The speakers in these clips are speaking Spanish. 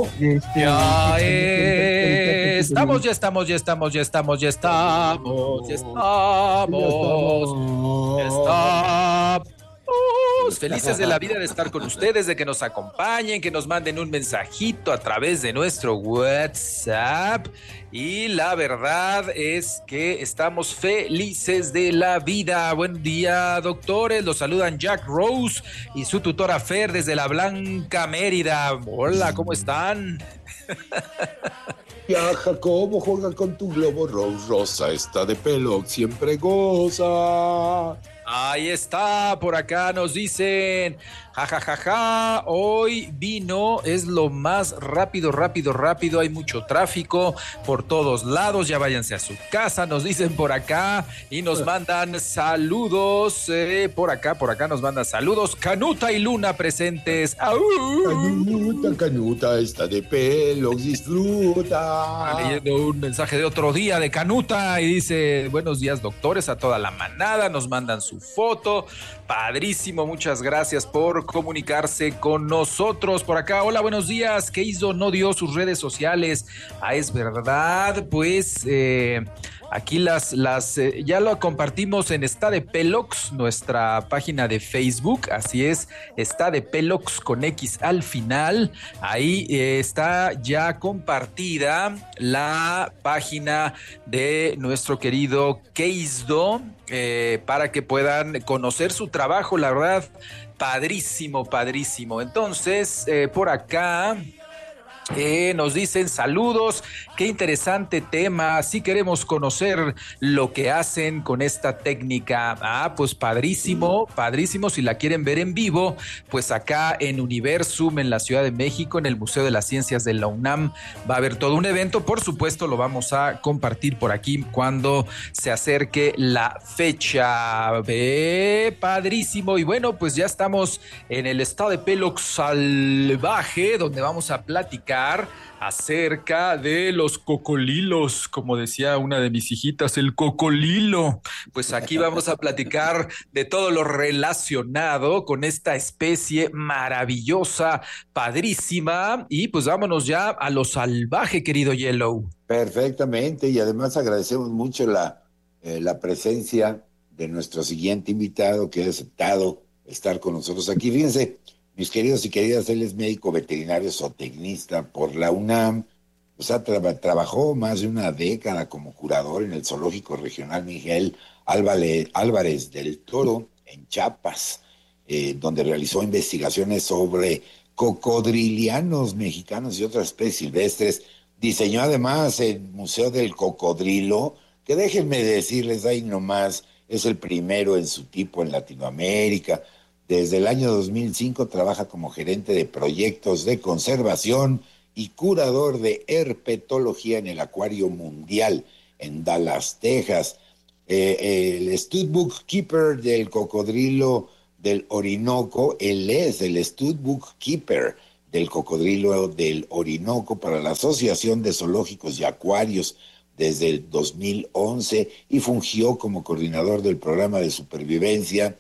No, Ya estamos. estamos, ya estamos, ya estamos, ya estamos, ya estamos, ya Ya estamos, ya estamos. estamos. Felices de la vida de estar con ustedes, de que nos acompañen, que nos manden un mensajito a través de nuestro WhatsApp. Y la verdad es que estamos felices de la vida. Buen día, doctores. Los saludan Jack Rose y su tutora Fer desde la Blanca Mérida. Hola, ¿cómo están? Ya, Jacobo, juega con tu globo Rose Rosa, está de pelo, siempre goza. Ahí está, por acá nos dicen, ja, hoy vino, es lo más rápido, hay mucho tráfico por todos lados, ya váyanse a su casa, nos dicen por acá y nos mandan saludos, por acá nos mandan saludos, Canuta y Luna presentes. ¡Au! Canuta, está de pelo, disfruta. Leyendo un mensaje de otro día de Canuta y dice, buenos días doctores a toda la manada, nos mandan su foto, padrísimo, muchas gracias por comunicarse con nosotros por acá. Hola, buenos días, Keizo no dio sus redes sociales, es verdad, pues aquí ya lo compartimos en Está de Pelox, nuestra página de Facebook, así es, Está de Pelox con X al final, ahí está ya compartida la página de nuestro querido Keisdo, para que puedan conocer su trabajo, la verdad, padrísimo. Entonces, por acá nos dicen saludos, qué interesante tema, sí queremos conocer lo que hacen con esta técnica. Pues padrísimo, si la quieren ver en vivo, pues acá en Universum, en la Ciudad de México, en el Museo de las Ciencias de la UNAM, va a haber todo un evento, por supuesto lo vamos a compartir por aquí cuando se acerque la fecha. Padrísimo, y bueno, pues ya estamos en el estado de Pelox salvaje, donde vamos a platicar acerca de los cocolilos, como decía una de mis hijitas, el cocolilo. Pues aquí vamos a platicar de todo lo relacionado con esta especie maravillosa, padrísima, y pues vámonos ya a lo salvaje, querido Yellow. Perfectamente, y además agradecemos mucho la presencia de nuestro siguiente invitado que ha aceptado estar con nosotros aquí. Fíjense, mis queridos y queridas, él es médico veterinario zootecnista por la UNAM, trabajó más de una década como curador en el Zoológico Regional Miguel Álvarez del Toro, en Chiapas, donde realizó investigaciones sobre cocodrilianos mexicanos y otras especies silvestres. Diseñó además el Museo del Cocodrilo, que déjenme decirles ahí nomás, es el primero en su tipo en Latinoamérica. Desde el año 2005 trabaja como gerente de proyectos de conservación y curador de herpetología en el Acuario Mundial en Dallas, Texas. El Studbook Keeper del cocodrilo del Orinoco, él es el Studbook Keeper del cocodrilo del Orinoco para la Asociación de Zoológicos y Acuarios desde el 2011 y fungió como coordinador del programa de supervivencia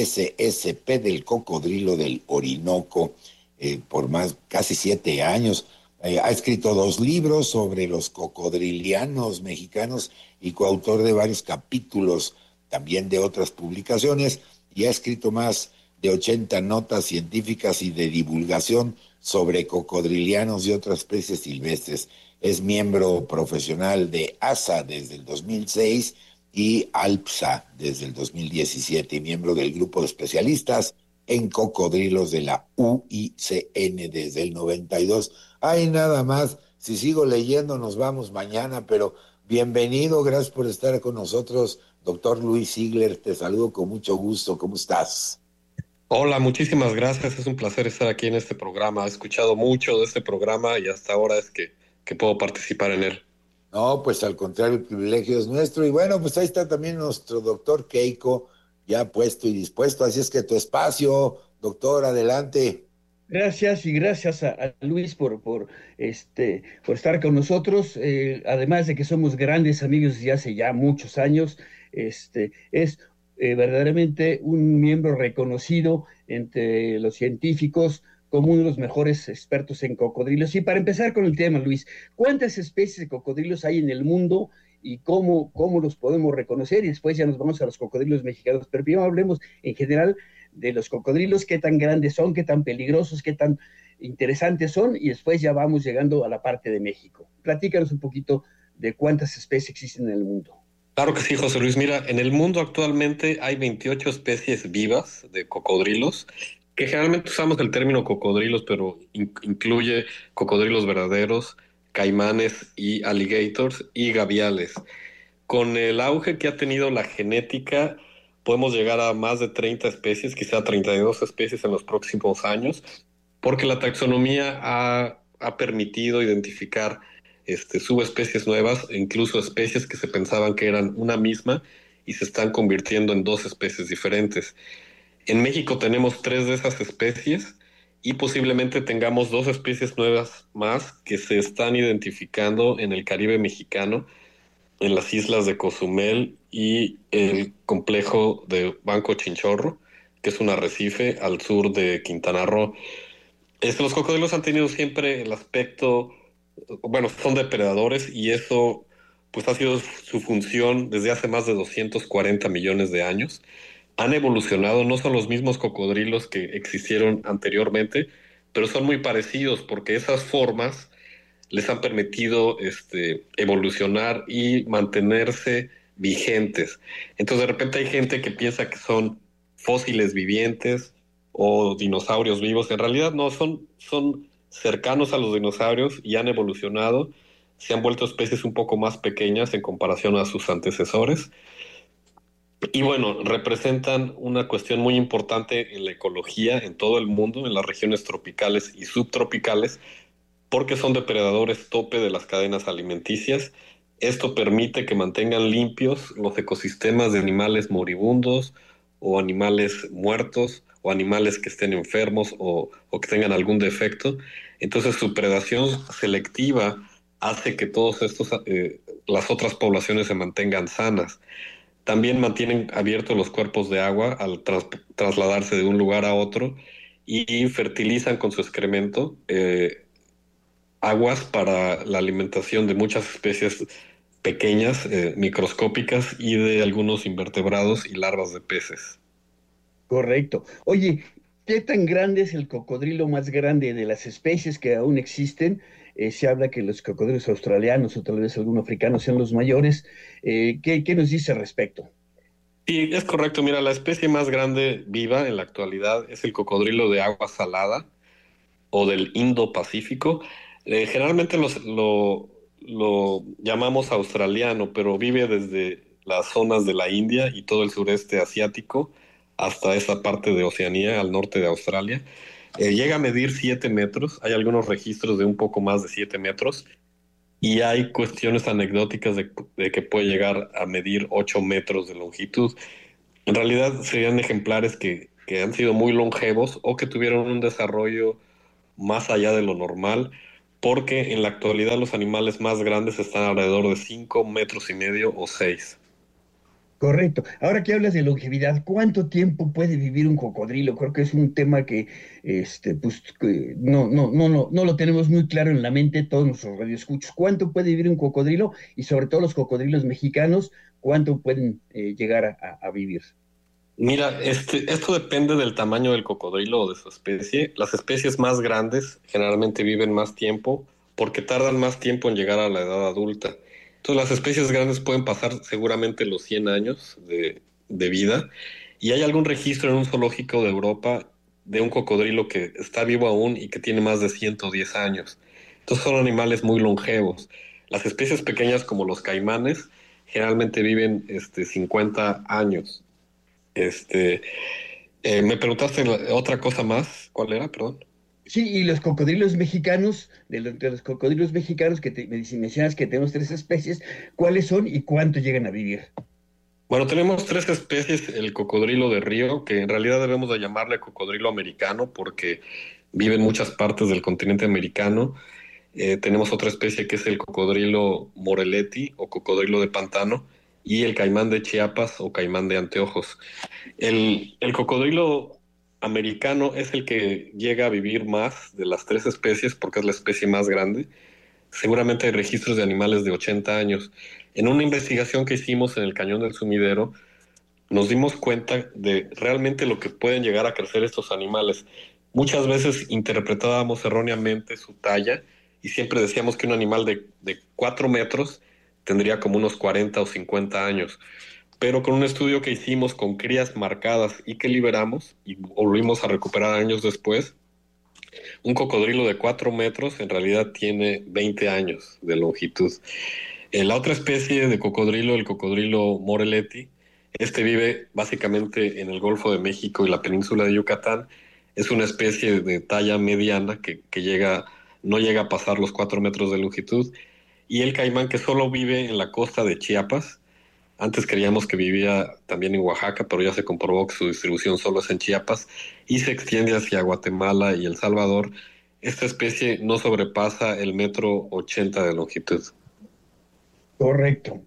SSP del cocodrilo del Orinoco por casi 7 años. Ha escrito 2 libros sobre los cocodrilianos mexicanos y coautor de varios capítulos también de otras publicaciones, y ha escrito más de 80 notas científicas y de divulgación sobre cocodrilianos y otras especies silvestres. Es miembro profesional de ASA desde el 2006 y ALPSA desde el 2017, y miembro del grupo de especialistas en cocodrilos de la UICN desde el 92. Ay, nada más, si sigo leyendo nos vamos mañana, pero bienvenido, gracias por estar con nosotros, doctor Luis Ziegler, te saludo con mucho gusto, ¿cómo estás? Hola, muchísimas gracias, es un placer estar aquí en este programa, he escuchado mucho de este programa y hasta ahora es que puedo participar en él. No, pues al contrario, el privilegio es nuestro. Y bueno, pues ahí está también nuestro doctor Keiko, ya puesto y dispuesto. Así es que tu espacio, doctor, adelante. Gracias y gracias a Luis por estar con nosotros. Además de que somos grandes amigos desde hace ya muchos años, es verdaderamente un miembro reconocido entre los científicos como uno de los mejores expertos en cocodrilos. Y para empezar con el tema, Luis, ¿cuántas especies de cocodrilos hay en el mundo y cómo los podemos reconocer? Y después ya nos vamos a los cocodrilos mexicanos. Pero primero hablemos en general de los cocodrilos, qué tan grandes son, qué tan peligrosos, qué tan interesantes son, y después ya vamos llegando a la parte de México. Platícanos un poquito de cuántas especies existen en el mundo. Claro que sí, José Luis. Mira, en el mundo actualmente hay 28 especies vivas de cocodrilos, que generalmente usamos el término cocodrilos, pero incluye cocodrilos verdaderos, caimanes y alligators y gaviales. Con el auge que ha tenido la genética, podemos llegar a más de 30 especies, quizá 32 especies en los próximos años, porque la taxonomía ha permitido identificar subespecies nuevas, e incluso especies que se pensaban que eran una misma y se están convirtiendo en dos especies diferentes. En México tenemos 3 de esas especies y posiblemente tengamos 2 especies nuevas más que se están identificando en el Caribe mexicano, en las islas de Cozumel y el complejo de Banco Chinchorro, que es un arrecife al sur de Quintana Roo. Los cocodrilos han tenido siempre el aspecto, bueno, son depredadores y eso pues ha sido su función desde hace más de 240 millones de años. Han evolucionado, no son los mismos cocodrilos que existieron anteriormente, pero son muy parecidos porque esas formas les han permitido evolucionar y mantenerse vigentes. Entonces de repente hay gente que piensa que son fósiles vivientes o dinosaurios vivos. En realidad no, son cercanos a los dinosaurios y han evolucionado. Se han vuelto especies un poco más pequeñas en comparación a sus antecesores. Y bueno, representan una cuestión muy importante en la ecología en todo el mundo, en las regiones tropicales y subtropicales, porque son depredadores tope de las cadenas alimenticias. Esto permite que mantengan limpios los ecosistemas de animales moribundos o animales muertos o animales que estén enfermos o que tengan algún defecto. Entonces su predación selectiva hace que todos estos, las otras poblaciones se mantengan sanas. También mantienen abiertos los cuerpos de agua al trasladarse de un lugar a otro y fertilizan con su excremento aguas para la alimentación de muchas especies pequeñas, microscópicas y de algunos invertebrados y larvas de peces. Correcto. Oye, ¿qué tan grande es el cocodrilo más grande de las especies que aún existen? Se habla que los cocodrilos australianos o tal vez algunos africanos sean los mayores. ¿Qué nos dice al respecto? Sí, es correcto. Mira, la especie más grande viva en la actualidad es el cocodrilo de agua salada o del Indo-Pacífico. Generalmente lo llamamos australiano, pero vive desde las zonas de la India y todo el sureste asiático hasta esa parte de Oceanía, al norte de Australia. Llega a medir 7 metros, hay algunos registros de un poco más de 7 metros, y hay cuestiones anecdóticas de que puede llegar a medir 8 metros de longitud. En realidad serían ejemplares que han sido muy longevos o que tuvieron un desarrollo más allá de lo normal, porque en la actualidad los animales más grandes están alrededor de 5,5 metros o 6. Correcto. Ahora que hablas de longevidad, ¿cuánto tiempo puede vivir un cocodrilo? Creo que es un tema que, pues, que no lo tenemos muy claro en la mente todos nuestros radioescuchos. ¿Cuánto puede vivir un cocodrilo? Y sobre todo los cocodrilos mexicanos, ¿cuánto pueden llegar a vivir? Mira, esto depende del tamaño del cocodrilo o de su especie. Las especies más grandes generalmente viven más tiempo porque tardan más tiempo en llegar a la edad adulta. Entonces, las especies grandes pueden pasar seguramente los 100 años de vida. Y hay algún registro en un zoológico de Europa de un cocodrilo que está vivo aún y que tiene más de 110 años. Entonces, son animales muy longevos. Las especies pequeñas como los caimanes generalmente viven 50 años. Este, Me preguntaste otra cosa más. ¿Cuál era? Perdón. Sí, y los cocodrilos mexicanos, de los cocodrilos mexicanos que mencionas que tenemos 3 especies, ¿cuáles son y cuánto llegan a vivir? Bueno, tenemos 3 especies. El cocodrilo de río, que en realidad debemos de llamarle cocodrilo americano porque vive en muchas partes del continente americano. Tenemos otra especie que es el cocodrilo Morelletti o cocodrilo de pantano y el caimán de Chiapas o caimán de anteojos. El cocodrilo americano es el que llega a vivir más de las 3 especies porque es la especie más grande. Seguramente hay registros de animales de 80 años. En una investigación que hicimos en el Cañón del Sumidero, nos dimos cuenta de realmente lo que pueden llegar a crecer estos animales. Muchas veces interpretábamos erróneamente su talla y siempre decíamos que un animal de 4 metros tendría como unos 40 o 50 años. Pero con un estudio que hicimos con crías marcadas y que liberamos y volvimos a recuperar años después, un cocodrilo de 4 metros en realidad tiene 20 años de longitud. La otra especie de cocodrilo, el cocodrilo Morelletti, vive básicamente en el Golfo de México y la península de Yucatán. Es una especie de talla mediana que no llega a pasar los 4 metros de longitud. Y el caimán, que solo vive en la costa de Chiapas. Antes creíamos que vivía también en Oaxaca, pero ya se comprobó que su distribución solo es en Chiapas y se extiende hacia Guatemala y El Salvador. Esta especie no sobrepasa el 1,80 m de longitud. Correcto.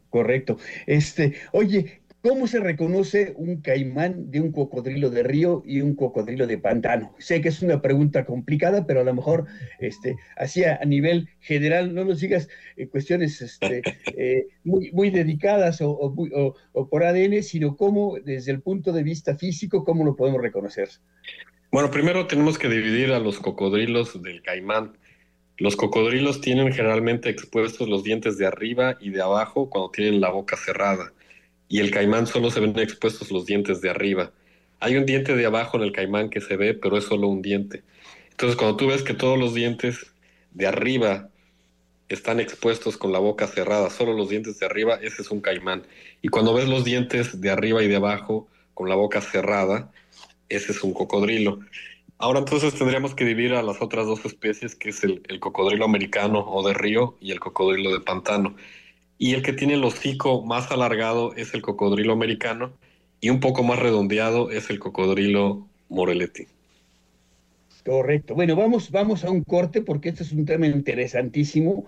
Oye, ¿cómo se reconoce un caimán de un cocodrilo de río y un cocodrilo de pantano? Sé que es una pregunta complicada, pero a lo mejor así a nivel general, no nos digas cuestiones muy dedicadas o por ADN, sino cómo, desde el punto de vista físico, cómo lo podemos reconocer. Bueno, primero tenemos que dividir a los cocodrilos del caimán. Los cocodrilos tienen generalmente expuestos los dientes de arriba y de abajo cuando tienen la boca cerrada. Y el caimán solo se ven expuestos los dientes de arriba. Hay un diente de abajo en el caimán que se ve, pero es solo un diente. Entonces, cuando tú ves que todos los dientes de arriba están expuestos con la boca cerrada, solo los dientes de arriba, ese es un caimán. Y cuando ves los dientes de arriba y de abajo con la boca cerrada, ese es un cocodrilo. Ahora entonces tendríamos que dividir a las otras 2 especies, que es el cocodrilo americano o de río y el cocodrilo de pantano. Y el que tiene el hocico más alargado es el cocodrilo americano y un poco más redondeado es el cocodrilo Morelletti. Correcto. Bueno, vamos a un corte porque este es un tema interesantísimo.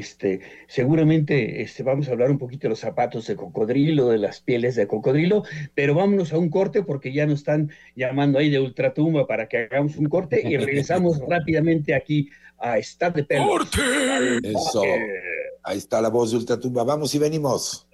Seguramente vamos a hablar un poquito de los zapatos de cocodrilo, de las pieles de cocodrilo, pero vámonos a un corte porque ya nos están llamando ahí de Ultratumba para que hagamos un corte y regresamos rápidamente aquí a Está de Pelos. ¡Corte! Eso. Ahí está la voz de Ultratumba. Vamos y venimos.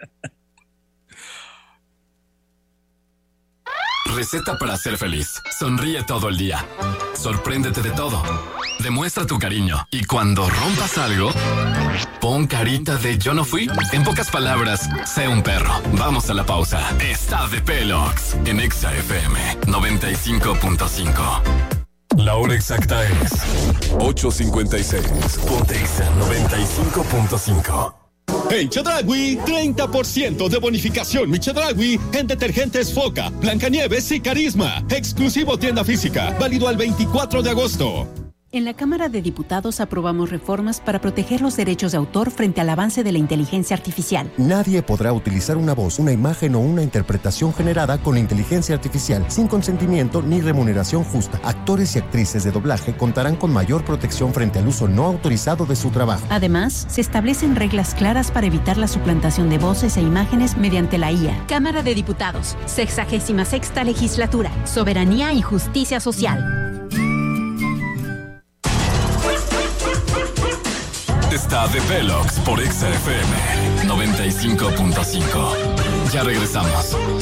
Receta para ser feliz. Sonríe todo el día. Sorpréndete de todo. Demuestra tu cariño. Y cuando rompas algo, pon carita de yo no fui. En pocas palabras, sé un perro. Vamos a la pausa. Está de Pelox en Exa FM 95.5. La hora exacta es 8:56. Ponte Exa 95.5. En Chedraui, 30% de bonificación mi Chedraui en detergentes Foca, Blancanieves y Carisma. Exclusivo tienda física, válido al 24 de agosto. En la Cámara de Diputados aprobamos reformas para proteger los derechos de autor frente al avance de la inteligencia artificial. Nadie podrá utilizar una voz, una imagen o una interpretación generada con la inteligencia artificial sin consentimiento ni remuneración justa. Actores y actrices de doblaje contarán con mayor protección frente al uso no autorizado de su trabajo. Además, se establecen reglas claras para evitar la suplantación de voces e imágenes mediante la IA. Cámara de Diputados, 66ª Legislatura, Soberanía y Justicia Social. Está de Pelox por Exa FM 95.5. Ya regresamos.